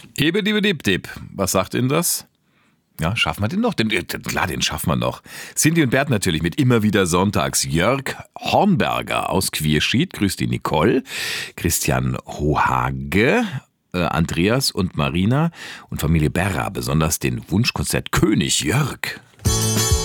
Ebedibedibdib. Was sagt Ihnen das? Ja, schaffen wir den noch? Klar, den schaffen wir noch. Cindy und Bert natürlich mit immer wieder sonntags. Jörg Hornberger aus Quierschied, grüßt die Nicole. Christian Hohage, Andreas und Marina und Familie Berra, besonders den Wunschkonzert König Jörg.